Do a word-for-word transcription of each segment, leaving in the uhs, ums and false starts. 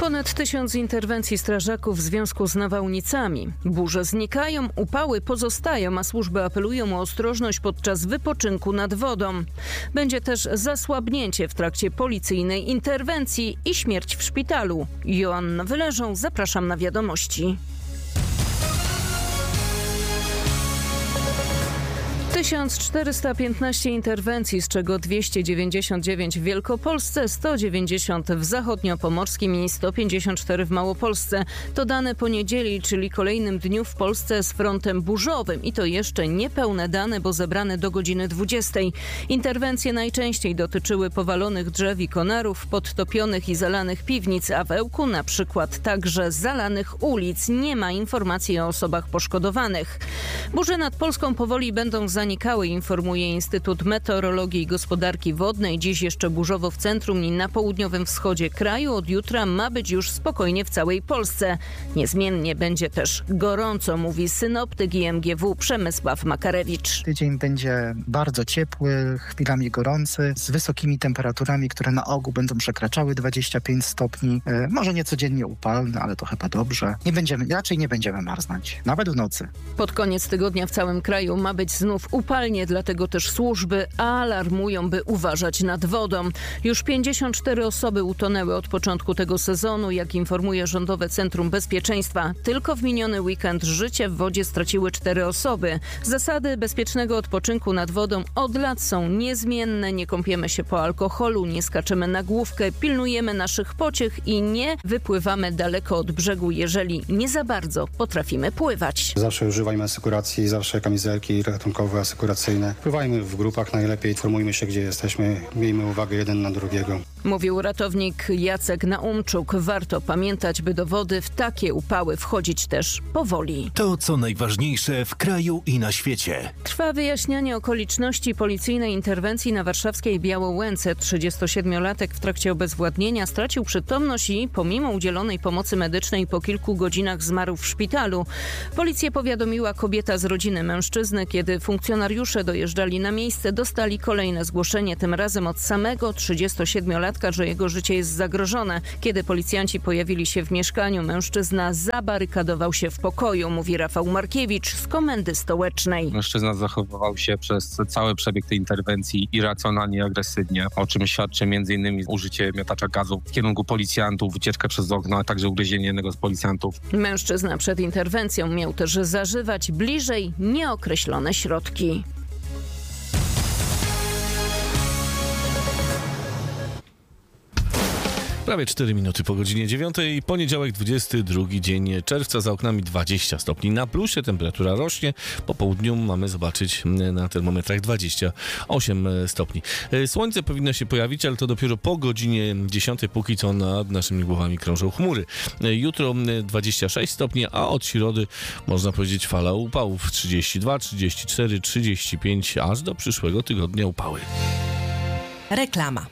Ponad tysiąc interwencji strażaków w związku z nawałnicami. Burze znikają, upały pozostają, a służby apelują o ostrożność podczas wypoczynku nad wodą. Będzie też zasłabnięcie w trakcie policyjnej interwencji i śmierć w szpitalu. Joanna Wyleżą, zapraszam na wiadomości. tysiąc czterysta piętnaście interwencji, z czego dwieście dziewięćdziesiąt dziewięć w Wielkopolsce, sto dziewięćdziesiąt w Zachodniopomorskim i sto pięćdziesiąt cztery w Małopolsce. To dane po niedzieli, czyli kolejnym dniu w Polsce z frontem burzowym. I to jeszcze niepełne dane, bo zebrane do godziny dwudziestej. Interwencje najczęściej dotyczyły powalonych drzew i konarów, podtopionych i zalanych piwnic, a w Ełku na przykład także zalanych ulic. Nie ma informacji o osobach poszkodowanych. Burze nad Polską powoli będą zanikały, informuje Instytut Meteorologii i Gospodarki Wodnej. Dziś jeszcze burzowo w centrum i na południowym wschodzie kraju. Od jutra ma być już spokojnie w całej Polsce. Niezmiennie będzie też gorąco, mówi synoptyk I M G W Przemysław Makarewicz. Tydzień będzie bardzo ciepły, chwilami gorący, z wysokimi temperaturami, które na ogół będą przekraczały dwadzieścia pięć stopni. E, może nie codziennie upalne, ale to chyba dobrze. Nie będziemy, raczej nie będziemy marznąć, nawet w nocy. Pod koniec tygodnia w całym kraju ma być znów upalnie, dlatego też służby alarmują, by uważać nad wodą. Już pięćdziesiąt cztery osoby utonęły od początku tego sezonu, jak informuje Rządowe Centrum Bezpieczeństwa. Tylko w miniony weekend życie w wodzie straciły cztery osoby. Zasady bezpiecznego odpoczynku nad wodą od lat są niezmienne. Nie kąpiemy się po alkoholu, nie skaczemy na główkę, pilnujemy naszych pociech i nie wypływamy daleko od brzegu, jeżeli nie za bardzo potrafimy pływać. Zawsze używajmy asekuracji, zawsze kamizelki ratunkowe, asekuracyjne. Pływajmy w grupach najlepiej, informujmy się, gdzie jesteśmy, miejmy uwagę jeden na drugiego. Mówił ratownik Jacek Naumczuk. Warto pamiętać, by do wody w takie upały wchodzić też powoli. To, co najważniejsze w kraju i na świecie. Trwa wyjaśnianie okoliczności policyjnej interwencji na warszawskiej Białołęce. trzydziestosiedmiolatek w trakcie obezwładnienia stracił przytomność i pomimo udzielonej pomocy medycznej po kilku godzinach zmarł w szpitalu. Policję powiadomiła kobieta z rodziny mężczyzny. Kiedy funkcjonariusze dojeżdżali na miejsce, dostali kolejne zgłoszenie, tym razem od samego trzydziestosiedmiolatka, że jego życie jest zagrożone. Kiedy policjanci pojawili się w mieszkaniu, mężczyzna zabarykadował się w pokoju, mówi Rafał Markiewicz z Komendy Stołecznej. Mężczyzna zachowywał się przez cały przebieg tej interwencji irracjonalnie i agresywnie, o czym świadczy m.in. użycie miotacza gazu w kierunku policjantów, wycieczkę przez okno, a także ugryzienie jednego z policjantów. Mężczyzna przed interwencją miał też zażywać bliżej nieokreślone środki. Prawie cztery minuty po godzinie dziewiątej. Poniedziałek, dwudziesty drugi dzień czerwca, za oknami dwadzieścia stopni na plusie, temperatura rośnie. Po południu mamy zobaczyć na termometrach dwadzieścia osiem stopni. Słońce powinno się pojawić, ale to dopiero po godzinie dziesiątej, póki co nad naszymi głowami krążą chmury. Jutro dwadzieścia sześć stopni, a od środy można powiedzieć fala upałów trzydzieści dwa, trzydzieści cztery, trzydzieści pięć, aż do przyszłego tygodnia upały. Reklama.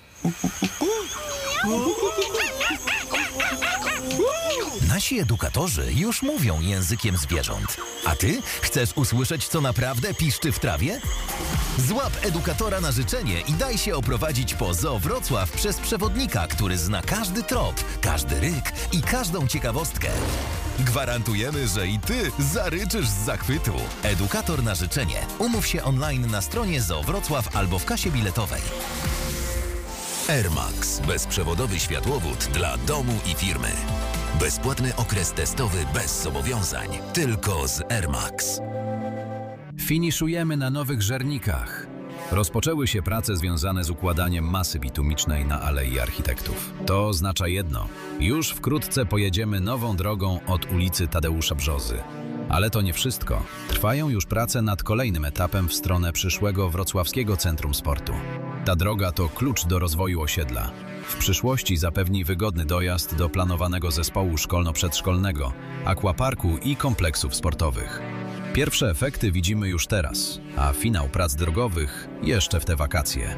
Nasi edukatorzy już mówią językiem zwierząt. A ty chcesz usłyszeć, co naprawdę piszczy w trawie? Złap edukatora na życzenie i daj się oprowadzić po Zoo Wrocław przez przewodnika, który zna każdy trop, każdy ryk i każdą ciekawostkę. Gwarantujemy, że i ty zaryczysz z zachwytu. Edukator na życzenie. Umów się online na stronie Zoo Wrocław albo w kasie biletowej. Air Max. Bezprzewodowy światłowód dla domu i firmy. Bezpłatny okres testowy bez zobowiązań. Tylko z Air Max. Finiszujemy na nowych żernikach. Rozpoczęły się prace związane z układaniem masy bitumicznej na Alei Architektów. To oznacza jedno. Już wkrótce pojedziemy nową drogą od ulicy Tadeusza Brzozy. Ale to nie wszystko. Trwają już prace nad kolejnym etapem w stronę przyszłego Wrocławskiego Centrum Sportu. Ta droga to klucz do rozwoju osiedla. W przyszłości zapewni wygodny dojazd do planowanego zespołu szkolno-przedszkolnego, aquaparku i kompleksów sportowych. Pierwsze efekty widzimy już teraz, a finał prac drogowych jeszcze w te wakacje.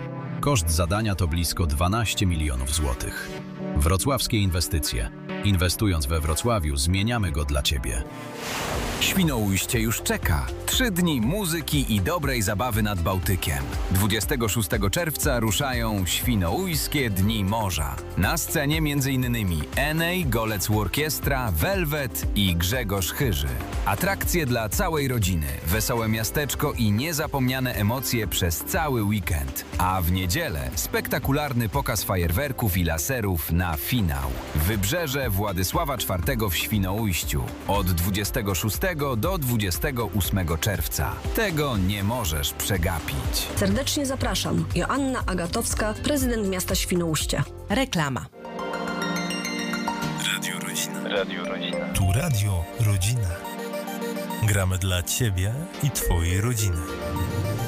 Koszt zadania to blisko dwanaście milionów złotych. Wrocławskie inwestycje. Inwestując we Wrocławiu, zmieniamy go dla Ciebie. Świnoujście już czeka. Trzy dni muzyki i dobrej zabawy nad Bałtykiem. dwudziestego szóstego czerwca ruszają Świnoujskie Dni Morza. Na scenie m.in. Enej, Golec Orkiestra, Velvet i Grzegorz Chyży. Atrakcje dla całej rodziny, wesołe miasteczko i niezapomniane emocje przez cały weekend. A w niedzielę spektakularny pokaz fajerwerków i laserów na finał. Wybrzeże Władysława czwartego w Świnoujściu. Od dwudziestego szóstego do dwudziestego ósmego czerwca. Tego nie możesz przegapić. Serdecznie zapraszam. Joanna Agatowska, prezydent miasta Świnoujście. Reklama. Radio Rodzina. Radio Rodzina. Tu Radio Rodzina. Gramy dla Ciebie i Twojej rodziny.